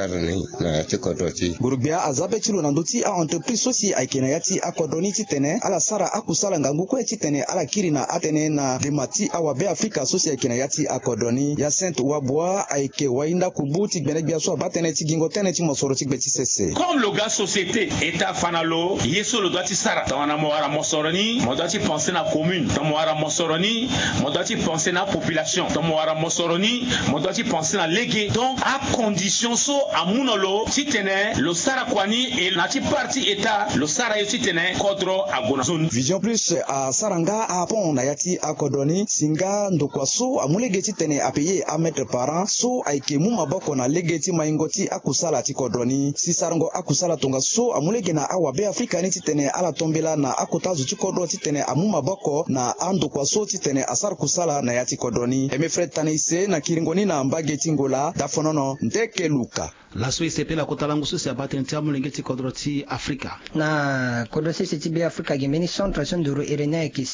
sarani na chikodoti gurubia azabe chilo na ndoti a entreprise sosi aikena yati akodoni titene ala sara akusala ngangu kwe titene ala kiri na atene na demati awabe Afrika sosi aikena yati akodoni ya Saint Wabwa aike wainda kubuti gbene bia so abatene tigingo tene ti mosoro ti gbeti sese comme le gars société état fanalo yeso le doit sara tana mo ara mosoroni mo doit penser na commune tamo ara mosoroni mo doit penser na population tamo ara mosoroni mo doit penser na légué donc à condition so amunolo titene le sara kwani et na ti parti état le sara yo titene kodro agona zone Vision Plus a saranga a pon na yati akodoni singa ndokwaso amulege titene apeye a mettre parent so aike mu maboko na legeti maingoti akusala ti kodoni si sarango akusala tonga so amulege na awabe Afrika ni titene ala tombela na akutazu ti kodro titene amu maboko na andokwaso titene asar kusala na yati kodoni emefred tanise na kiringoni na mbageti ngola dafonono ndeke luka la SOICP la kotalangu susi abate ntiamu lengeti kodroti Afrika na kodrosi CTB Afrika gemeni centration duru irene ki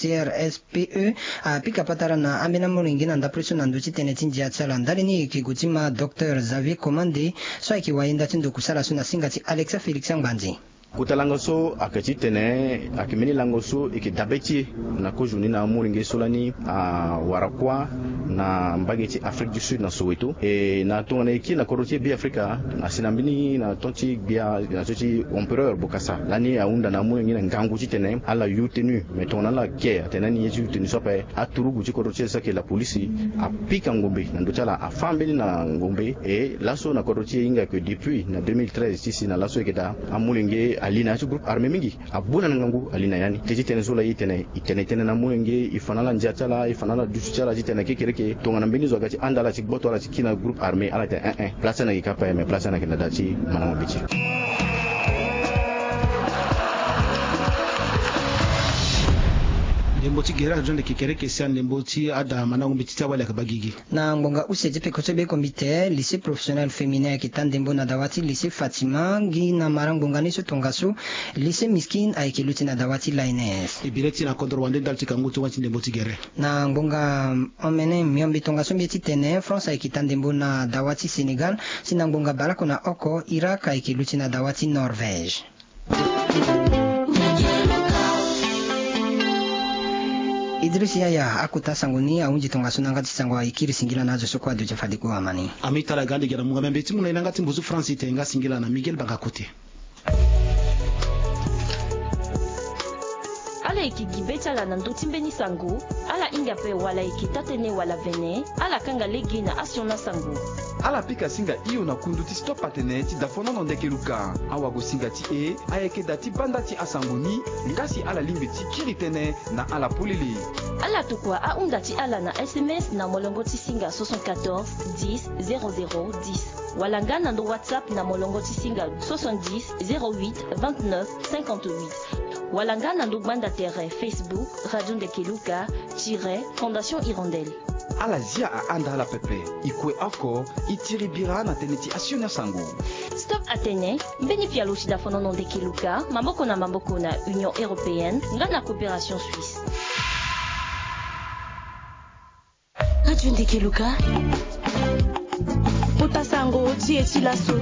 CRSPE apika patara na amena mulingi na ndapreso na nduchi teneti njia tsala ndalini ki gutima Dr. Xavier Komande so ki wainda tindo kusala suna singati Alexa Felix Ngbanzi kutalangoso akati tene akimeni langoso ikidabeti na kojuni na muringe solani warakwa na mbageti Afrique du Sud na Soweto e na tongana iki na korotie bi Afrika na sinambini na tonti bia na tonti empereur Bokassa lani aunda na muringe na ngangu tene ala yutenu metona la guerre tenani yeju tenu sope aturugu ti korotie sake la polisi apika ngombe na ndochala afambeli na ngombe e laso na korotie inga que depuis na 2013 ici na laso ikeda amuringe alina ci groupe armé mingi abuna ngangu alina yani tiji tene sola yitene itene na mulenge ifanala njatala ifanala duchala jitene kekereke tongana mbeni zo gati andala ci boto ala ci kina groupe armé ala te place na ikapa me place na kinada ci manamo bici ndemboti gera jonde kikereke sia ndemboti ada manangu bitita wale kabagigi na ngonga usete pe kotobe komite lycée professionnel féminin kitandembo na dawati lycée Fatima ngi na marangonga niso tongaso lycée Miskin aikiluti na dawati Lines ibireti na kodro wande dalti kangutu wati ndemboti gere na ngonga omene miombi tongaso mieti tene France aikitandembo na dawati Senegal sina ngonga barako na oko Iraq aikiluti na dawati Norvège. Idris Yaya akuta sanguni aunji tonga sunanga tisangwa ikiri singila nazo sokwa doje fadiku amani amita la gande gera munga mbeti muna inanga timbuzu France itenga singila na Miguel Bagakote ala ikigibeta la nanduti mbeni sangu ala inga pe wala ikitatene wala vene ala kanga legi na asiona sangu ala pika singa iyo na kunduti stop patene ti dafona no ndeke luka awa go singa ti ayeke dati banda ti asanguni ngasi ala limbe ti kiritene na ala polili ala tukwa a unda ti ala na SMS na molongo ti singa 74 10 00 10 wala nga na ndo WhatsApp na molongo ti singa 70 08 29 58 wala nga na ndo banda terre Facebook Radio Ndekeluka Fondation Hirondelle ala zia a anda ala pepe ikwe ako itiri bira na teneti asiona sangu Stop Atene mbeni pia lushi da fonono Ndekeluka mamboko na Union Européenne nga na coopération suisse Radio Ndekeluka Utasango tieti laso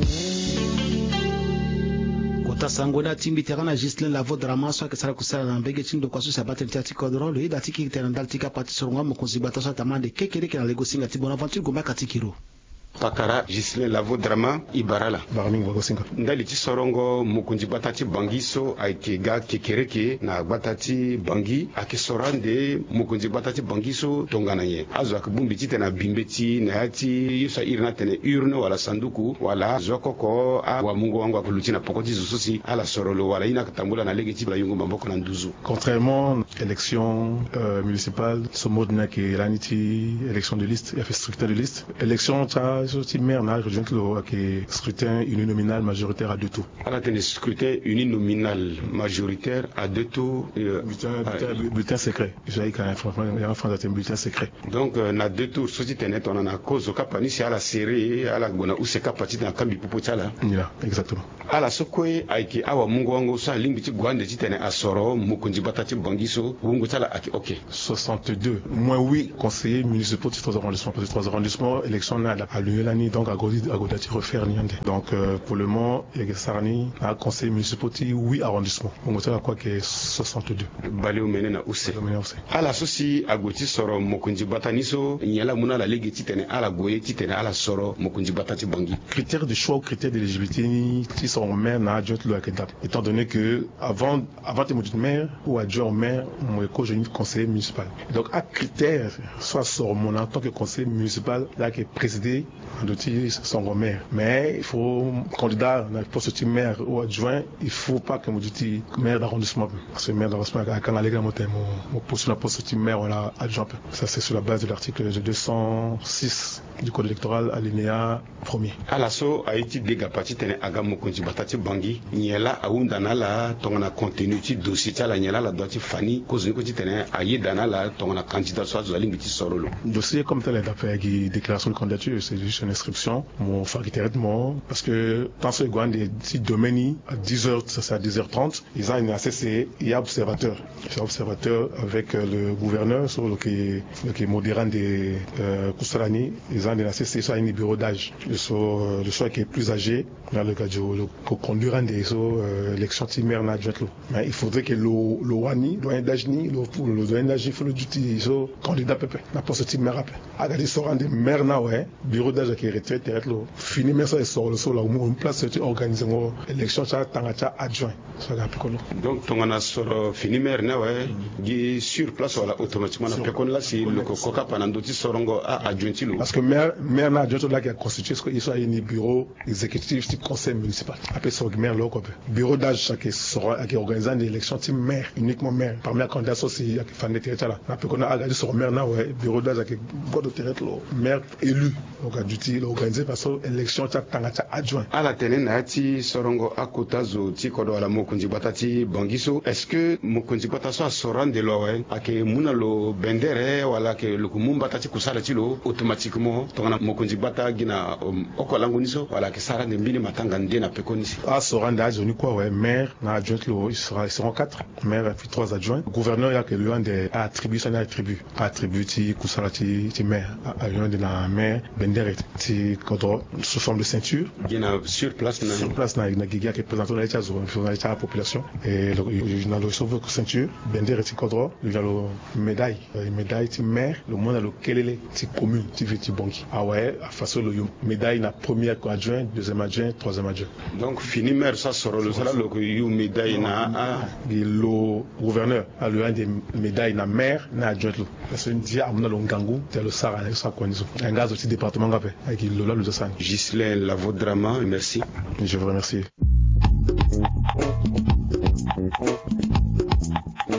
sango na timbi terana Gislin la voix drama so ke sara kusala na mbege chindo kwa susa battle tati kodro le da tiki terandal tika pati soronga mo konzibata so tamande kekere ke na lego singa ti bonaventure gomba katikiro pakara Gislin la voix drama ibarala barming wago singa ndali ti sorongo mukunji batati bangiso aikega kekereke na batati bangi akisorande mukunji batati bangiso tongana ye azo akbumbi ti tena bimbeti na yati yusa irna tene urne wala sanduku wala zokoko a wa mungu wangu akuluti na pokoti zususi ala sorolo wala ina katambula na legeti la yungu mamboko na nduzu contrairement élection municipale ce mode na ke laniti élection de liste il a fait scrutin de liste élection ta sorti maire na rejoint le que scrutin uninominal majoritaire à deux tours ala tene scrutin uninominal majoritaire à deux tours bulletin secret j'ai quand même un bulletin secret donc na deux tours sorti tene tona na cause kapani si ala serré ala bona useka parti na kambi popo chala yeah exactement ala sokwe aiki awa mungu wangu sa limbi ti gwande ti tene asoro mukunji batati bangiso wungu chala aki OK 62 moins 8 conseillers municipaux de 3 arrondissements parce que 3 arrondissements élection na à l'union l'année donc à Godati refaire niande. Donc pour le moment il y a Sarani à conseil municipal 8 arrondissements. On sait à quoi que 62. Baleo menena use. Ala sosi agoti soro mokunji bataniso nyala muna la legi titene ala goye titene ala soro mokunji batati bangi. Critères de choix, critères d'éligibilité qui sont maire na adjoint le Akeda. Étant donné que avant de maire ou adjoint au maire, moi je suis conseiller municipal. Donc à critères soit sur mon en tant que conseiller municipal là qui est présidé de son maire. Mais il faut candidat pour ce type maire ou adjoint, il faut pas que moi dis maire d'arrondissement parce que maire d'arrondissement quand la légale mon poste pour ce type maire on l'a adjoint. Ça c'est sur la base de l'article 206 du code électoral alinéa 1er. Alaso Haïti dega parti tene aga mokonji batati bangi nyela aunda na la tongana contenu ti dossier ti la nyela la doiti fani cause ko ti tene ayeda na la tongana candidat soit zali biti sorolo. Dossier comme tel est fait qui déclaration de candidature c'est juste une inscription mon facilitatement parce que dans ce grande si domaine à 10h c'est à 10h30 ils ont une ACC il y a observateur avec le gouverneur sur le qui modérant des Koussalani ils ont une ACC sur un bureau d'âge le choix qui est plus âgé dans le cas le conduire des élections timaire na adjoint mais il faudrait que le wani doyen d'âge ni le doyen d'âge il faut le duty so candidat pépé na pour ce timaire après à garder sorant des maire na ouais bureau d'âge qui est retraité lo fini mais ça sort le sol là où place c'est organiser élection ça tangata adjoint ça ga pekolo donc tongana soro fini maire na ouais gi sur place wala automatiquement na pekon là si le koka panando ti sorongo a adjoint lo parce que maire na adjoint là qui a constitué ce qu'il soit un bureau exécutif du conseil municipal après ce maire là quoi bureau d'âge chaque sera qui organise une élection team maire uniquement maire parmi les candidats aussi qui fan territoire là après qu'on a regardé sur maire na ouais bureau d'âge qui god de territoire maire élu donc a duty organisé parce que élection tangata adjoint ala tene na ti sorongo akotazo ti kodo ala mokunji batati bangiso est-ce que mokunji bataso sorande lo ouais ake muna lo bendere wala ke lo kumumba tati kusala ti lo automatiquement tongana mokunji bata gina okolango niso wala ke sara de mbili matanga ndena pekonisi sorande adjoint quoi ouais maire na adjoint lo ils seront 4 maire puis 3 adjoints gouverneur il y a que l'un des attribue ti kusala ti maire à l'un de la maire bendere ti kodro sous forme de ceinture sur place na giga qui présente la population et il a le sauve ceinture bendere ti kodro il a le médaille ti maire le monde le kelele ti commune ti viti banki ah ouais à façon le médaille na première adjoint deuxième adjoint troisième adjoint donc fini maire ça sort le sala le yu médaille na le gouverneur a le un des médailles na maire na adjoint lo parce que dia amna lo ngangu te le sara na ça konizo un gaz aussi département ngapé avec le là le ça Ghislain Lavodrama merci je vous remercie.